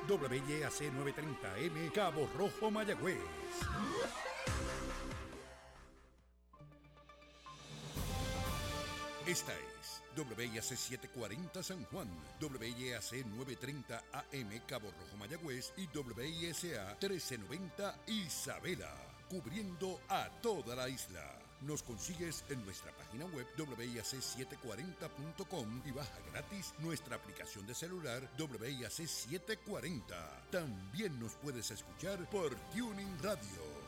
WIAC 930M Cabo Rojo, Mayagüez. Esta es WIAC 740 San Juan, WIAC 930 AM Cabo Rojo, Mayagüez y WISA 1390 Isabela, cubriendo a toda la isla. Nos consigues en nuestra página web WIAC740.com y baja gratis nuestra aplicación de celular WIAC 740. También nos puedes escuchar por Tuning Radio.